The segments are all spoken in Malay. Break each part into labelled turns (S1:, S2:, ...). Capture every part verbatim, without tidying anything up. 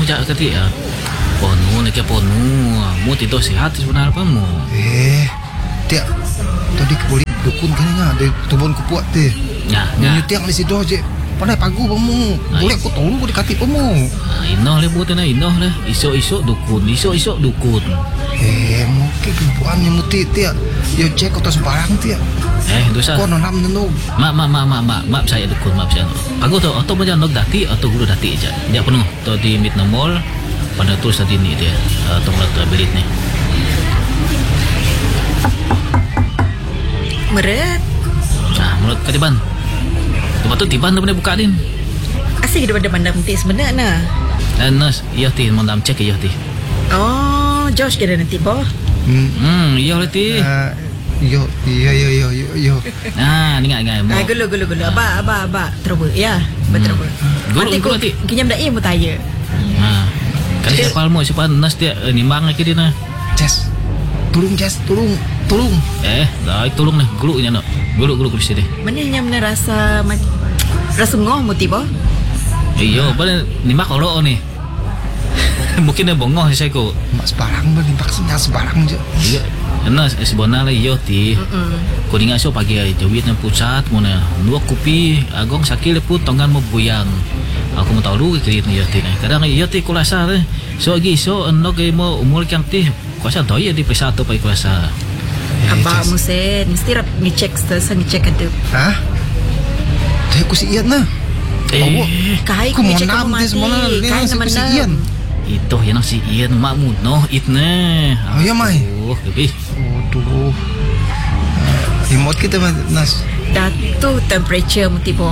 S1: jak kati ah. Ponu nak ponu. Mu tidur sihat sebenarnya apa mu?
S2: Eh, tiap tadi boleh dukun kan nya de tubon ku puat teh.
S1: Ya, ya.
S2: Nyutiang di situ je. Pandai pagu pamu. Boleh aku tolong ku dikati pamu.
S1: Ah, inoh le buat na inoh le. Isok-isok dukun, isok-isok dukun.
S2: Eh, mungkin kebuannya muti tiap. Yo cek atas barang tiap.
S1: Eh, dosa.
S2: Kau nanam nenu.
S1: Mak, mak, mak, mak, mak, mak saya dukun, mak saya. Aku tu, atau macam nok dati, atau guru dati aja. Dia penuh. Tu di mid mall. Pada tu saat ini dia. Atau melat belit ni.
S3: Meret.
S1: Ah, melat katiban. Tempat tu tiban tu boleh buka din.
S3: Asyik daripada bandar penting sebenarnya nah.
S1: Eh, nas, iya ti, mau nam cek iya ti.
S3: Oh, Josh kira nanti boh.
S2: Hmm.
S1: Hmm, iya ti.
S2: Uh, yo, yo, yo, yo, yo, yo.
S1: Ah, ingat ingat.
S3: Ah, gulu gulu gulu. Aba aba aba terus ya. Betul betul.
S1: Guru guru ti.
S3: Kinyam dah ia mutaya.
S1: Ah. Kali siapa almo siapa nas dia nimbang lagi dia na.
S2: Jess. Tolong Jess, tolong, tolong.
S1: Eh, dah tolong ni. Gulu nya nak. Gulu gulu kursi dia.
S3: Mana yang mana rasa rasa ngoh muti boh?
S1: Iyo, boleh nimbak kalau ni. Mungkin dia bongong saya ko.
S2: Mak sebarang beli vaksinnya sebarang je.
S1: Iya. Enas sebenarnya lah iyo ti. Kau dengar so pagi ay jawit na pusat mo na. Dua kopi agong sakit leput tongan mo buyang. Aku mau tahu lu kirit ni iyo ti na. Kadang iyo ti kulasa le. So agi so enog ay mo umur kang ti. Kuasa doy di pesato pa kulasa.
S3: Abah musen mesti rap ngecek sesa ngecek ada.
S2: Hah? Teh ku si Ian na.
S1: Eh,
S3: kai
S2: ku
S3: ku
S2: mau
S3: ngecek
S2: nam
S3: mati.
S2: teh semua ni
S3: Kai
S2: si
S3: nama
S2: ku si
S3: nam.
S2: Ian.
S1: itu yang si Ian makmu no itne.
S2: Oh ya mai.
S1: Oh, lebih.
S2: Aduh. Remote kita nas.
S3: Datu temperature muti boh.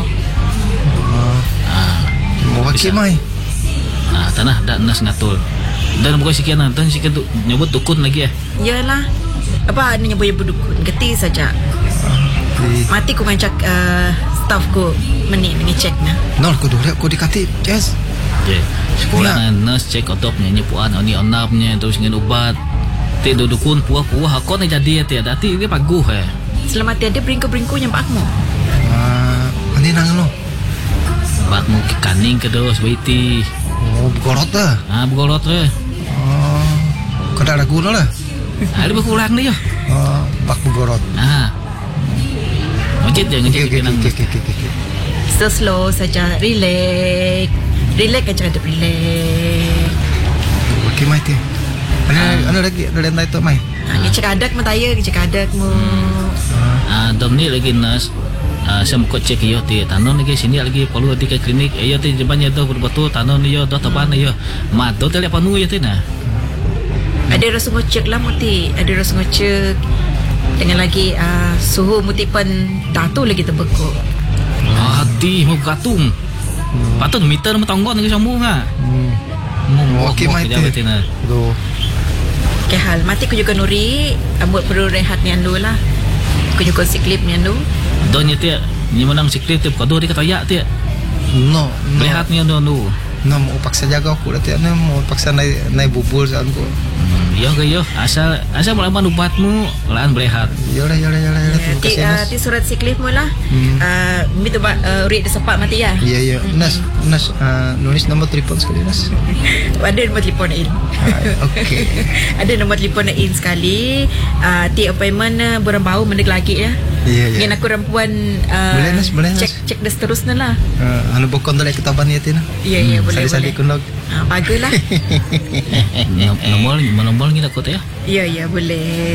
S1: Ah,
S2: Mau pakai mai.
S1: ah tanah dak nas ngatul. Dan bukan sekian dan sekian tu nyebut dukun lagi eh.
S3: Yalah. Apa ni nyebut berdukun? Geti saja.
S2: Eh,
S3: Mati ku ngancak uh, staff ku meni mengecek na.
S2: nol ku dulu aku dikati. Yes.
S1: Je. Sekolah nurse cek otop nyanyi puan oni onapnya terus dengan ubat. Ti dukun puah-puah aku ni jadi ti ada ti dia paguh eh.
S3: Selamat tiada bringku-bringku yang pakmu.
S2: Ah, ani nang no.
S1: Bakmu ke kaning ke dos baiti.
S2: Oh, gorot dah.
S1: Ah begolot eh.
S2: Oh, kada ragu no lah.
S1: Ada berkurang dia.
S2: Oh, bak gorot.
S1: Ah. Ngejit je ngejit
S2: Okey,
S1: ke nang.
S2: okey, okey, okey, okey.
S3: So slow saja, relax. Relax aja ada relax.
S2: Okey mai teh. Ana ana lagi ada lain tu mai.
S3: Ha, ngecek adak mu taya, ngecek adak mu.
S1: Ah dom ni lagi nurse. Ah saya mau cek iyo ti tanon lagi sini lagi perlu di ke klinik. Iyo ti jebannya tu betul tanon iyo dah taban iyo. Mat tu tele panu iyo ti na.
S3: Ada rasa ngecek lah muti, ada rasa ngecek. Dengan lagi uh, suhu muti pun datu lagi terbekuk.
S1: Hati mau katung. Patut meter mau tanggon lagi sambung ah.
S2: Hmm. Okey mai teh. Aduh.
S3: Okay hal, mati ku juga nuri, ambut perlu rehat ni andu lah. Ku juga siklip ni andu.
S1: Donya ti ni menang sikit ti kado di katayak ti.
S2: No, no.
S1: Rehat ni anu anu.
S2: No, mau paksa jaga aku dah tiap ni mau paksa naik naik bubul saat aku.
S1: Yo ke yo asal asal melawan ubatmu laan berehat.
S2: Ya lah, ya lah, ya lah, ya lah. Terima
S3: Ti
S2: kasih
S3: uh,
S2: Nas.
S3: ti surat siklip mu lah.
S2: Hmm.
S3: Uh, Minta uh, urit dia sepak mati ya.
S2: Ya, ya. Nas, Nas, uh, nulis nombor telefon sekali Nas.
S3: Ada nombor telefon in.
S2: Ah, okey.
S3: Ada nombor telefon in sekali. Uh, ti appointment uh, burang bau mendek lagi ya.
S2: Ya, ya.
S3: Dengan aku rampuan uh,
S2: Boleh, Nas, boleh, Nas.
S3: cek cek dah seterusnya lah.
S2: Uh, anu bokon tu lagi ketaban ya Tina.
S3: Ya ya boleh
S2: Sali-sali
S3: boleh.
S2: kunog.
S3: Ah baguslah.
S1: Nomor nomor kita kota ya.
S3: Ya ya boleh.